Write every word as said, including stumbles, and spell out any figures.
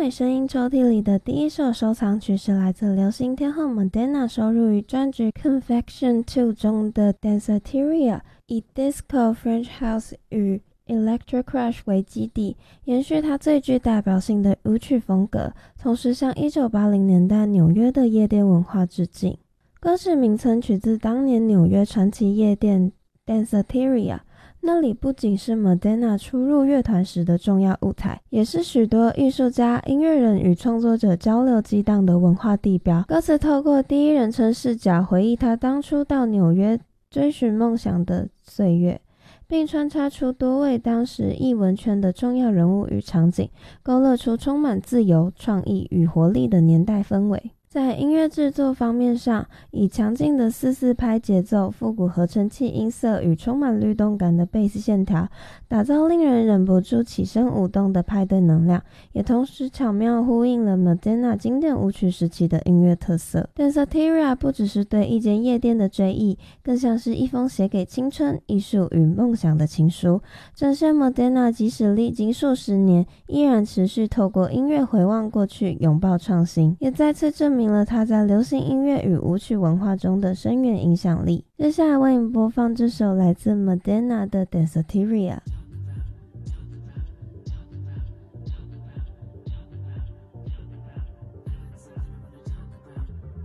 美声音抽屉里的第一首收藏曲是来自流行天后 Madonna 收录于专辑 Confection 二中的 Danceteria， 以 Disco、French House 与 Electro Crush 为基地，延续她最具代表性的舞曲风格，同时向一九八零年代纽约的夜店文化致敬。歌曲名称取自当年纽约传奇夜店 Danceteria，那里不仅是 Madonna 初入乐团时的重要舞台，也是许多艺术家、音乐人与创作者交流激荡的文化地标。歌词透过第一人称视角回忆他当初到纽约追寻梦想的岁月，并穿插出多位当时艺文圈的重要人物与场景，勾勒出充满自由、创意与活力的年代氛围。在音乐制作方面上，以强劲的四四拍节奏、复古合成器音色与充满律动感的贝斯线条，打造令人忍不住起身舞动的派对能量，也同时巧妙呼应了 Madonna 经典舞曲时期的音乐特色。Danceteria 不只是对一间夜店的追忆，更像是一封写给青春、艺术与梦想的情书，展现 Madonna 即使历经数十年，依然持续透过音乐回望过去，拥抱创新，也再次证明了他在流行音乐与舞曲文化中的深远影响力。接下来为你播放这首来自 Madonna 的 Danceteria。